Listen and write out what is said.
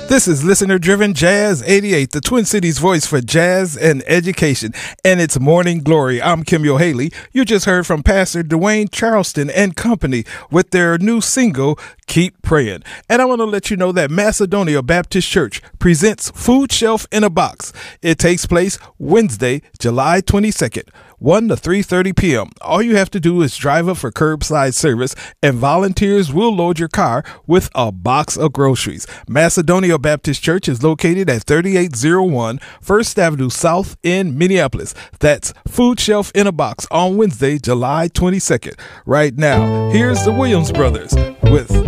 This is Listener Driven Jazz 88, the Twin Cities voice for jazz and education, and it's Morning Glory. I'm Kimyo Haley. You just heard from Pastor Dwayne Charleston and company with their new single, Keep Praying. And I want to let you know that Macedonia Baptist Church presents Food Shelf in a Box. It takes place Wednesday, July 22nd. 1 to 3:30 p.m. All you have to do is drive up for curbside service, and volunteers will load your car with a box of groceries. Macedonia Baptist Church is located at 3801 First Avenue South in Minneapolis. That's Food Shelf in a Box on Wednesday, July 22nd. Right now, here's the Williams Brothers with